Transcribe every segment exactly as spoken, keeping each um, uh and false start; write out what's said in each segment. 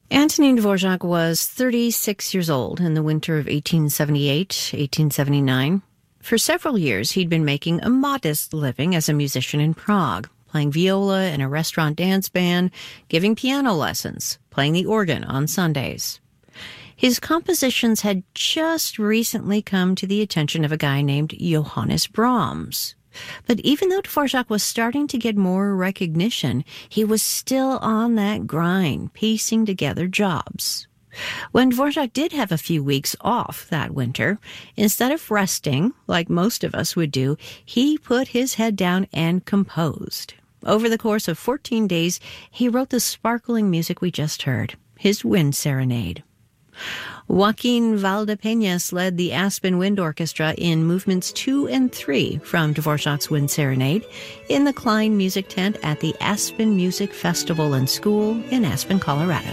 Antonin Dvorak was thirty-six years old in the winter of eighteen seventy-eight, eighteen seventy-nine. For several years, he'd been making a modest living as a musician in Prague, playing viola in a restaurant dance band, giving piano lessons, playing the organ on Sundays. His compositions had just recently come to the attention of a guy named Johannes Brahms. But even though Dvorak was starting to get more recognition, he was still on that grind, piecing together jobs. When Dvorak did have a few weeks off that winter, instead of resting, like most of us would do, he put his head down and composed. Over the course of fourteen days, he wrote the sparkling music we just heard, his Wind Serenade. Joaquin Valdepeñas led the Aspen Wind Orchestra in movements two and three from Dvorak's Wind Serenade in the Klein Music Tent at the Aspen Music Festival and School in Aspen, Colorado.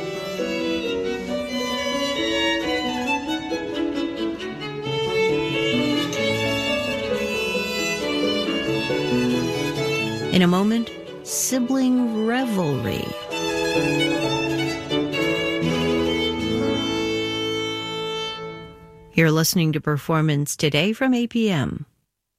In a moment, sibling revelry. You're listening to Performance Today from A P M.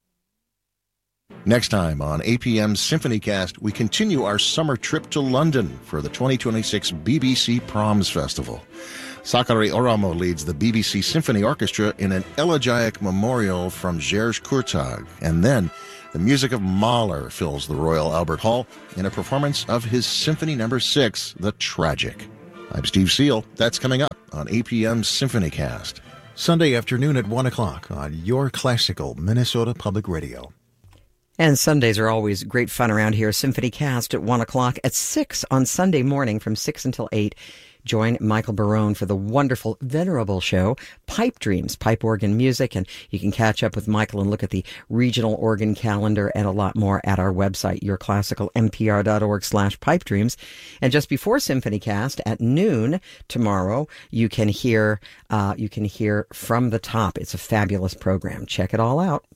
Next time on A P M's SymphonyCast, we continue our summer trip to London for the twenty twenty-six B B C Proms Festival. Sakari Oramo leads the B B C Symphony Orchestra in an elegiac memorial from Georges Courtag. And then the music of Mahler fills the Royal Albert Hall in a performance of his Symphony Number six, The Tragic. I'm Steve Seal. That's coming up on A P M's SymphonyCast. Sunday afternoon at one o'clock on your classical Minnesota Public Radio. And Sundays are always great fun around here. SymphonyCast at one o'clock, at six on Sunday morning from six until eight. Join Michael Barone for the wonderful, venerable show, Pipe Dreams, pipe organ music. And you can catch up with Michael and look at the regional organ calendar and a lot more at our website, your classical m p r dot org slash pipe dreams. And just before SymphonyCast at noon tomorrow, you can hear, uh, you can hear From the Top. It's a fabulous program. Check it all out.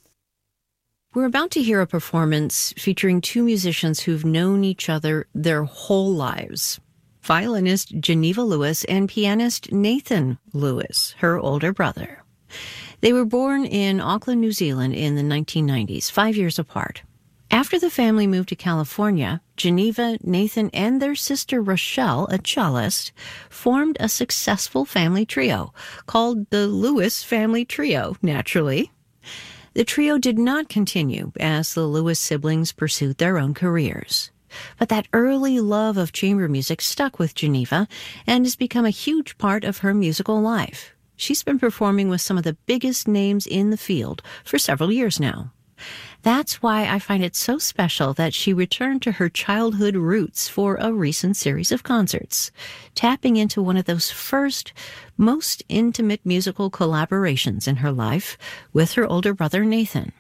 We're about to hear a performance featuring two musicians who've known each other their whole lives. Violinist Geneva Lewis and pianist Nathan Lewis, her older brother. They were born in Auckland, New Zealand in the nineteen nineties, five years apart. After the family moved to California, Geneva, Nathan, and their sister Rochelle, a cellist, formed a successful family trio called the Lewis Family Trio, naturally. The trio did not continue as the Lewis siblings pursued their own careers. But that early love of chamber music stuck with Geneva and has become a huge part of her musical life. She's been performing with some of the biggest names in the field for several years now. That's why I find it so special that she returned to her childhood roots for a recent series of concerts, tapping into one of those first, most intimate musical collaborations in her life with her older brother Nathan.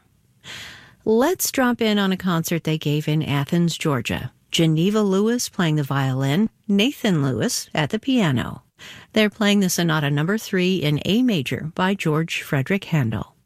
Let's drop in on a concert they gave in Athens, Georgia. Geneva Lewis playing the violin, Nathan Lewis at the piano. They're playing the Sonata Number three in A major by George Frederick Handel.